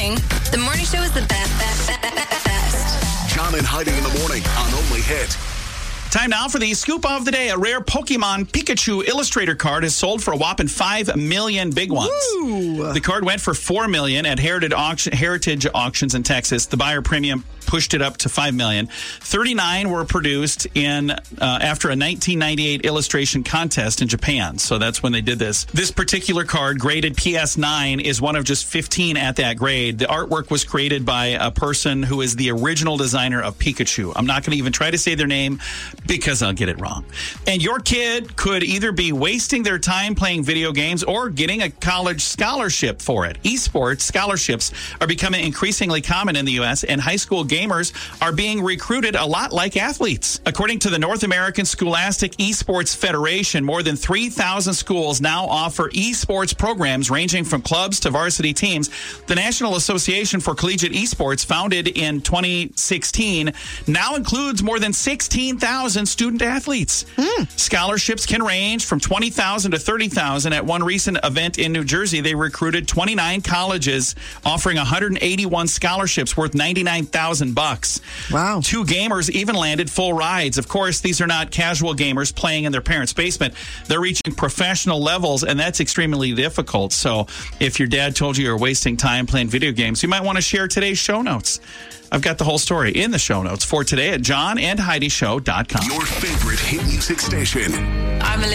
morning. The morning show is the best. John and Heidi in the morning on Only Hit. Time now for the scoop of the day. A rare Pokemon Pikachu Illustrator card is sold for a whopping 5 million big ones. Woo. The card went for $4 million at Heritage Auctions in Texas. The buyer premium pushed it up to $5 million. 39 were produced after a 1998 illustration contest in Japan. So that's when they did this. This particular card, graded PS9, is one of just 15 at that grade. The artwork was created by a person who is the original designer of Pikachu. I'm not going to even try to say their name because I'll get it wrong. And your kid could either be wasting their time playing video games or getting a college scholarship for it. Esports scholarships are becoming increasingly common in the U.S., and high school gamers are being recruited a lot like athletes. According to the North American Scholastic Esports Federation, more than 3,000 schools now offer esports programs ranging from clubs to varsity teams. The National Association for Collegiate Esports, founded in 2016, now includes more than 16,000 student athletes. Scholarships can range from $20,000 to $30,000. At one recent event in New Jersey, they recruited 29 colleges, offering 181 scholarships worth $99,000. Wow. 2 gamers even landed full rides. Of course, these are not casual gamers playing in their parents' basement. They're reaching professional levels, and that's extremely difficult. So if your dad told you you're wasting time playing video games, you might want to share today's show notes. I've got the whole story in the show notes for today at johnandheidishow.com. Your favorite hit music station. I'm